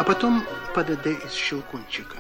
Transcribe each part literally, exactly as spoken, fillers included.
А потом ПДД из Щелкунчика.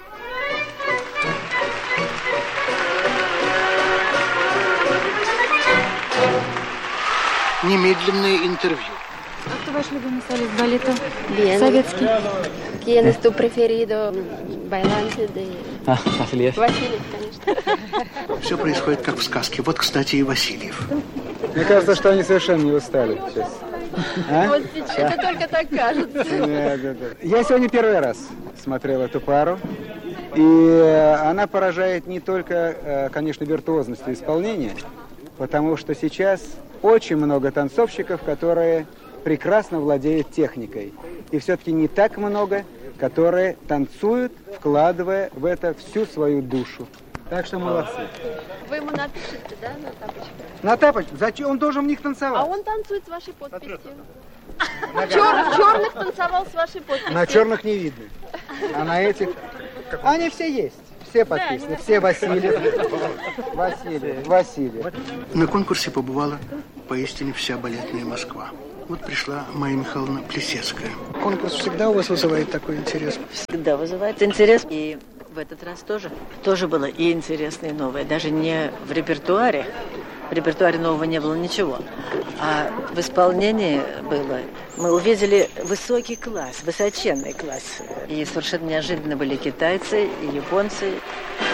Немедленное интервью. А кто ваш любимый солист балета? Bien. Советский. ¿Quién es tu preferido bailante de... А, Васильев. Васильев, конечно. Все происходит как в сказке. Вот, кстати, и Васильев. Мне кажется, что они совершенно не устали сейчас. А? Вот это только так кажется. Да, да, да. Я сегодня первый раз смотрел эту пару. И она поражает не только, конечно, виртуозностью исполнения, потому что сейчас очень много танцовщиков, которые прекрасно владеют техникой. И все-таки не так много, которые танцуют, вкладывая в это всю свою душу. Так что молодцы. Вы ему напишите, да, на тапочках? На тапочках? Зачем? Он должен в них танцевать. А он танцует с вашей подписью. В черных танцевал с вашей подписью. На черных не видно. А на этих... Они все есть. Все подписаны. Все Васильев. Васильев. Васильев. На конкурсе побывала поистине вся балетная Москва. Вот пришла Майя Михайловна Плесецкая. Конкурс всегда у вас вызывает такой интерес? Всегда вызывает интерес. И в этот раз тоже. Тоже было и интересное, и новое. Даже не в репертуаре. В репертуаре нового не было ничего. А в исполнении было. Мы увидели высокий класс, высоченный класс. И совершенно неожиданно были китайцы и японцы.